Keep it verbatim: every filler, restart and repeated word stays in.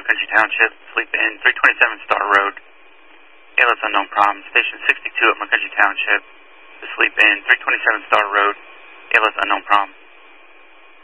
McCountry Township, sleep in three twenty-seven Star Road, A L S unknown prom. Station sixty-two at McCountry Township, to sleep in three twenty-seven Star Road, A L S unknown prom.